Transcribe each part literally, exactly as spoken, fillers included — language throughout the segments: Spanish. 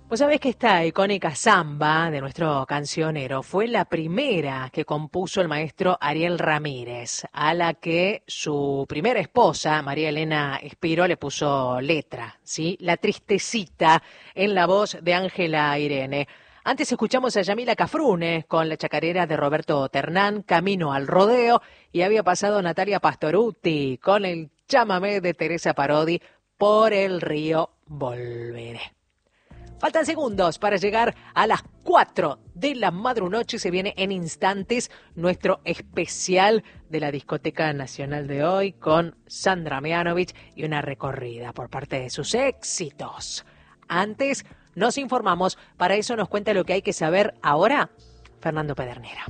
Pues sabés que esta icónica samba de nuestro cancionero fue la primera que compuso el maestro Ariel Ramírez, a la que su primera esposa, María Elena Espiro, le puso letra, ¿sí? La Tristecita, en la voz de Ángela Irene. Antes escuchamos a Yamila Cafrune con la chacarera de Roberto Ternán, Camino al Rodeo, y había pasado Natalia Pastorutti con el chamamé de Teresa Parodi, Por el río volveré. Faltan segundos para llegar a las cuatro de la madrunoche. Se viene en instantes nuestro especial de la Discoteca Nacional de hoy con Sandra Mianovich y una recorrida por parte de sus éxitos. Antes nos informamos, para eso nos cuenta lo que hay que saber ahora Fernando Pedernera.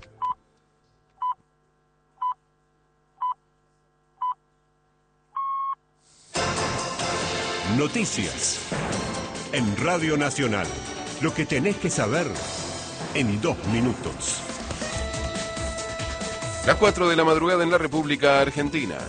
Noticias en Radio Nacional. Lo que tenés que saber en dos minutos. Las cuatro de la madrugada en la República Argentina.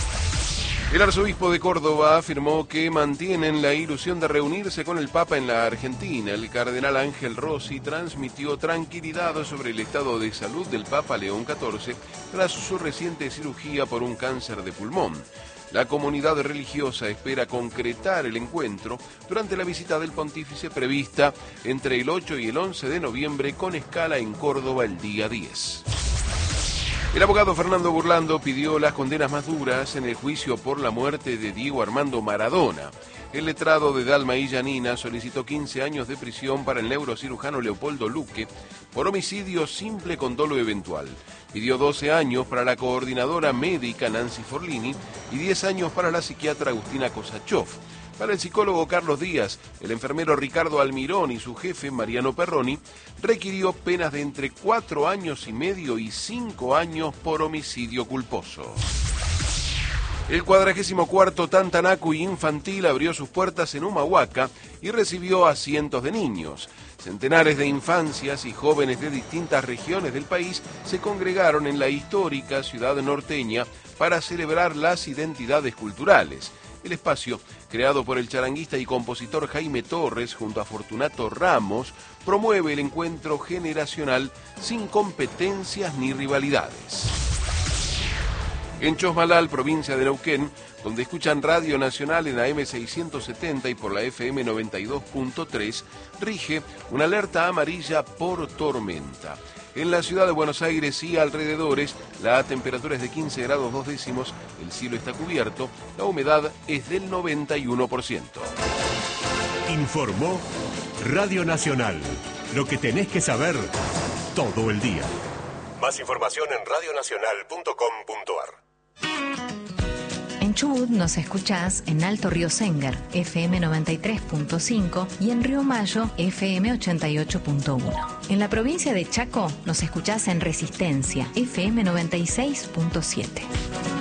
El arzobispo de Córdoba afirmó que mantienen la ilusión de reunirse con el Papa en la Argentina. El cardenal Ángel Rossi transmitió tranquilidad sobre el estado de salud del Papa León catorce tras su reciente cirugía por un cáncer de pulmón. La comunidad religiosa espera concretar el encuentro durante la visita del pontífice prevista entre el ocho y el once de noviembre con escala en Córdoba el día diez. El abogado Fernando Burlando pidió las condenas más duras en el juicio por la muerte de Diego Armando Maradona. El letrado de Dalma y Yanina solicitó quince años de prisión para el neurocirujano Leopoldo Luque por homicidio simple con dolo eventual. Pidió doce años para la coordinadora médica Nancy Forlini y diez años para la psiquiatra Agustina Kosachov. Para el psicólogo Carlos Díaz, el enfermero Ricardo Almirón y su jefe Mariano Perroni requirió penas de entre cuatro años y medio y cinco años por homicidio culposo. El cuadragésimo cuarto Tantanacu Infantil abrió sus puertas en Humahuaca y recibió a cientos de niños. Centenares de infancias y jóvenes de distintas regiones del país se congregaron en la histórica ciudad norteña para celebrar las identidades culturales. El espacio, creado por el charanguista y compositor Jaime Torres junto a Fortunato Ramos, promueve el encuentro generacional sin competencias ni rivalidades. En Chosmalal, provincia de Neuquén, donde escuchan Radio Nacional en la eme seiscientos setenta y por la efe eme noventa y dos punto tres, rige una alerta amarilla por tormenta. En la ciudad de Buenos Aires y alrededores, la temperatura es de quince grados dos décimos, el cielo está cubierto, la humedad es del noventa y uno por ciento. Informó Radio Nacional. Lo que tenés que saber todo el día. Más información en radio nacional punto com punto ar. En Chubut nos escuchás en Alto Río Sengar, efe eme noventa y tres punto cinco y en Río Mayo, efe eme ochenta y ocho punto uno. En la provincia de Chaco nos escuchás en Resistencia, efe eme noventa y seis punto siete.